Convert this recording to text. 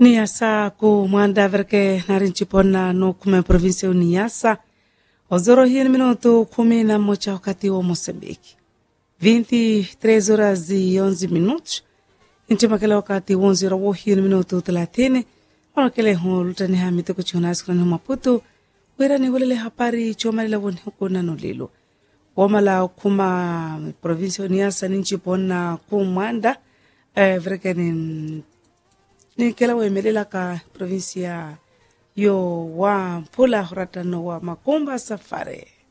Niasa ku mwanda verke narinchipona no kume provinsia Niasa. Ozoro hii minuto 11 wakati wa Mozambique. 23 horas e 11 minutos. Intima kele wakati 11 wa hii minuto 30. Wana kele hulutani hamite kuchunasi kuna Maputo. Wera ni wale hapari choma ila wani huko na nolilo. Wamala kuma provinsia Niasa ninchipona ku mwanda verke ni kela wemelela ka provinsia yo wa Mpula Horatano wa Makomba Safari.